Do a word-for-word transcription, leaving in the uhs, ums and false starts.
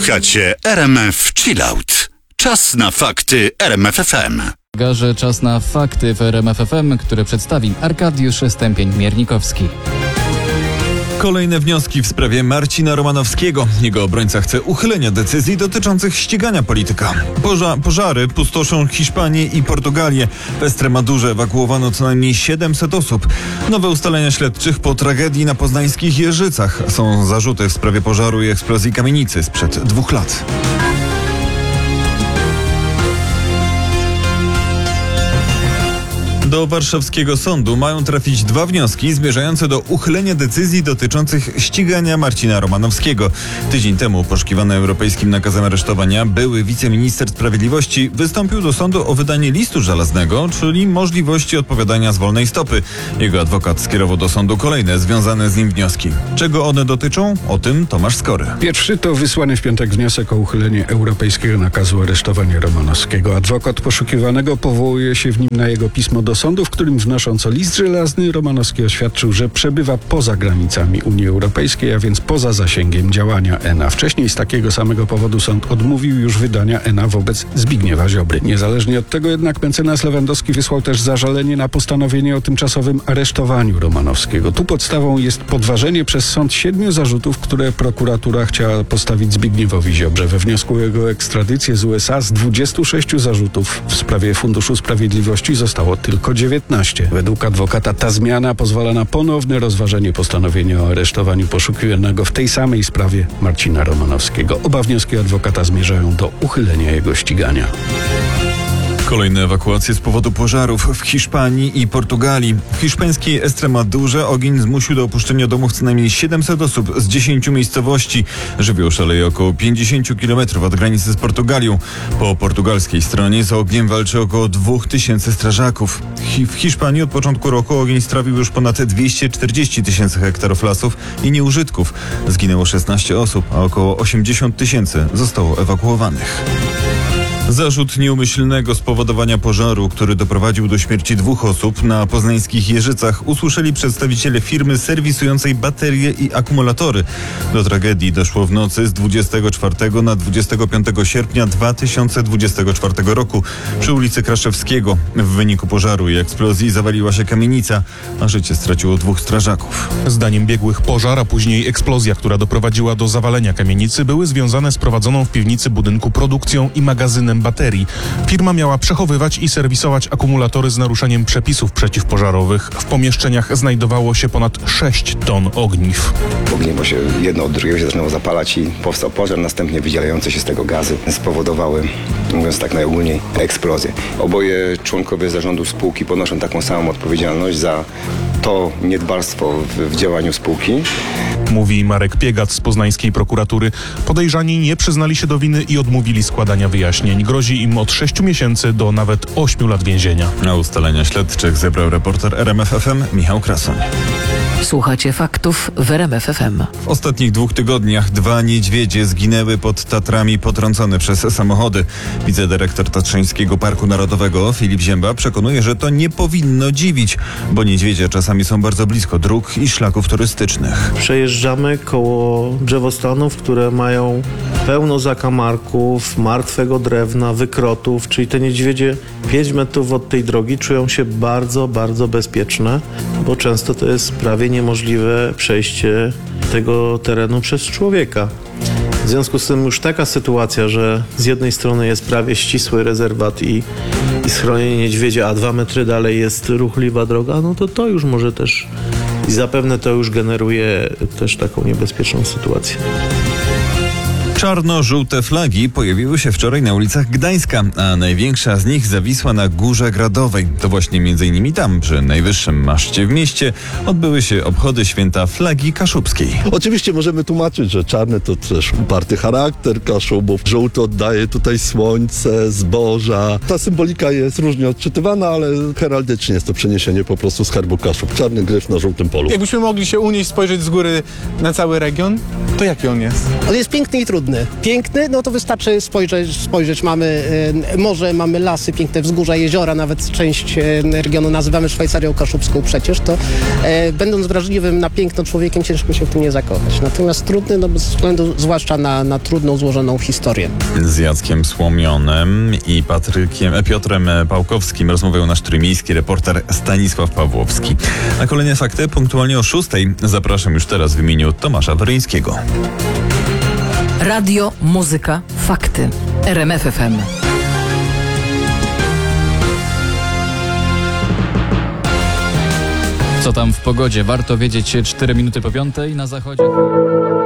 Słuchacie R M F Chillout. Czas na fakty R M F F M. Że czas na fakty w R M F F M, które przedstawi Arkadiusz Stępień-Miernikowski. Kolejne wnioski w sprawie Marcina Romanowskiego. Jego obrońca chce uchylenia decyzji dotyczących ścigania polityka. Poża- pożary pustoszą Hiszpanię i Portugalię. W Estremadurze ewakuowano co najmniej siedemset osób. Nowe ustalenia śledczych po tragedii na poznańskich Jeżycach. Są zarzuty w sprawie pożaru i eksplozji kamienicy sprzed dwóch lat. Do warszawskiego sądu mają trafić dwa wnioski zmierzające do uchylenia decyzji dotyczących ścigania Marcina Romanowskiego. Tydzień temu poszukiwany europejskim nakazem aresztowania były wiceminister sprawiedliwości wystąpił do sądu o wydanie listu żelaznego, czyli możliwości odpowiadania z wolnej stopy. Jego adwokat skierował do sądu kolejne związane z nim wnioski. Czego one dotyczą? O tym Tomasz Skory. Pierwszy to wysłany w piątek wniosek o uchylenie europejskiego nakazu aresztowania Romanowskiego. Adwokat poszukiwanego powołuje się w nim na jego pismo do sądu, w którym wnosząc o list żelazny Romanowski oświadczył, że przebywa poza granicami Unii Europejskiej, a więc poza zasięgiem działania E N A. Wcześniej z takiego samego powodu sąd odmówił już wydania E N A wobec Zbigniewa Ziobry. Niezależnie od tego jednak mecenas Lewandowski wysłał też zażalenie na postanowienie o tymczasowym aresztowaniu Romanowskiego. Tu podstawą jest podważenie przez sąd siedmiu zarzutów, które prokuratura chciała postawić Zbigniewowi Ziobrze. We wniosku o jego ekstradycję z U S A z dwudziestu sześciu zarzutów w sprawie Funduszu Sprawiedliwości zostało tylko dziewiętnaście. Według adwokata ta zmiana pozwala na ponowne rozważenie postanowienia o aresztowaniu poszukiwanego w tej samej sprawie Marcina Romanowskiego. Oba wnioski adwokata zmierzają do uchylenia jego ścigania. Kolejne ewakuacje z powodu pożarów w Hiszpanii i Portugalii. W hiszpańskiej Estremadurze ogień zmusił do opuszczenia domów co najmniej siedemset osób z dziesięciu miejscowości. Żywioł szaleje około pięćdziesięciu kilometrów od granicy z Portugalią. Po portugalskiej stronie z ogniem walczy około dwóch tysięcy strażaków. Hi- w Hiszpanii od początku roku ogień strawił już ponad dwieście czterdzieści tysięcy hektarów lasów i nieużytków. Zginęło szesnaście osób, a około osiemdziesiąt tysięcy zostało ewakuowanych. Zarzut nieumyślnego spowodowania pożaru, który doprowadził do śmierci dwóch osób na poznańskich Jeżycach, usłyszeli przedstawiciele firmy serwisującej baterie i akumulatory. Do tragedii doszło w nocy z dwudziestego czwartego na dwudziestego piątego sierpnia dwa tysiące dwudziestego czwartego roku przy ulicy Kraszewskiego. W wyniku pożaru i eksplozji zawaliła się kamienica, a życie straciło dwóch strażaków. Zdaniem biegłych pożar, a później eksplozja, która doprowadziła do zawalenia kamienicy, były związane z prowadzoną w piwnicy budynku produkcją i magazynem baterii. Firma miała przechowywać i serwisować akumulatory z naruszeniem przepisów przeciwpożarowych. W pomieszczeniach znajdowało się ponad sześć ton ogniw. Ogniwo się jedno od drugiego się zaczynało zapalać i powstał pożar, następnie wydzielające się z tego gazy spowodowały, mówiąc tak najogólniej, eksplozję. Oboje członkowie zarządu spółki ponoszą taką samą odpowiedzialność za to niedbalstwo w, w działaniu spółki. Mówi Marek Piegat z poznańskiej prokuratury. Podejrzani nie przyznali się do winy i odmówili składania wyjaśnień. Grozi im od sześciu miesięcy do nawet ośmiu lat więzienia. Na ustalenia śledczych zebrał reporter R M F F M Michał Krasoń. Słuchacie faktów w R M F F M. W ostatnich dwóch tygodniach dwa niedźwiedzie zginęły pod Tatrami potrącone przez samochody. Wicedyrektor Tatrzańskiego Parku Narodowego Filip Zięba przekonuje, że to nie powinno dziwić, bo niedźwiedzie czasami są bardzo blisko dróg i szlaków turystycznych. Przejeżdżamy koło drzewostanów, które mają pełno zakamarków, martwego drewna, wykrotów, czyli te niedźwiedzie pięć metrów od tej drogi czują się bardzo, bardzo bezpieczne, bo często to jest prawie niemożliwe przejście tego terenu przez człowieka. W związku z tym już taka sytuacja, że z jednej strony jest prawie ścisły rezerwat i, i schronienie niedźwiedzia, a dwa metry dalej jest ruchliwa droga, no to to już może też i zapewne to już generuje też taką niebezpieczną sytuację. Czarno-żółte flagi pojawiły się wczoraj na ulicach Gdańska, a największa z nich zawisła na Górze Gradowej. To właśnie między innymi tam, przy najwyższym maszcie w mieście, odbyły się obchody święta flagi kaszubskiej. Oczywiście możemy tłumaczyć, że czarne to też uparty charakter Kaszubów, żółty oddaje tutaj słońce, zboża. Ta symbolika jest różnie odczytywana, ale heraldycznie jest to przeniesienie po prostu z herbu Kaszub. Czarny gryf na żółtym polu. Jakbyśmy mogli się unieść, spojrzeć z góry na cały region, to jaki on jest? On jest piękny i trudny. trudny. Piękny, no to wystarczy spojrzeć, spojrzeć. Mamy e, morze, mamy lasy, piękne wzgórza, jeziora, nawet część e, regionu nazywamy Szwajcarią Kaszubską przecież, to e, będąc wrażliwym na piękno człowiekiem, ciężko się w tym nie zakochać. Natomiast trudny, no bez względu zwłaszcza na, na trudną, złożoną historię. Z Jackiem Słomionem i Patrykiem, e, Piotrem Pałkowskim rozmawiał nasz trójmiejski reporter Stanisław Pawłowski. A kolejne fakty punktualnie o szóstej. Zapraszam już teraz w imieniu Tomasza Toryńskiego. Radio, muzyka, fakty. R M F F M. Co tam w pogodzie? Warto wiedzieć cztery minuty po piątej na zachodzie.